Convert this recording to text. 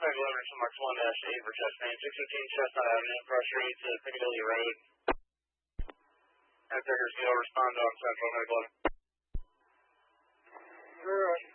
11 from Mark 1-8 for chest name, 615 Chestnut Avenue, cross street to Piccadilly Road. Attackers will respond on Central Medical.